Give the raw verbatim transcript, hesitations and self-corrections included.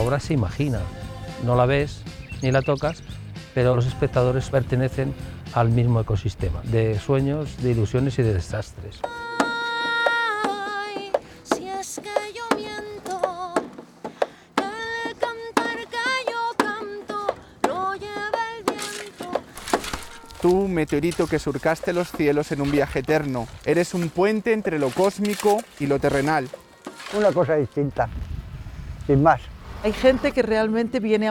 obra se imagina. No la ves ni la tocas, pero los espectadores pertenecen al mismo ecosistema de sueños, de ilusiones y de desastres. Ay, si es que yo miento, que el cantar que yo canto lo lleva el viento. Tú, meteorito que surcaste los cielos en un viaje eterno, eres un puente entre lo cósmico y lo terrenal. Una cosa distinta, sin más. Hay gente que realmente viene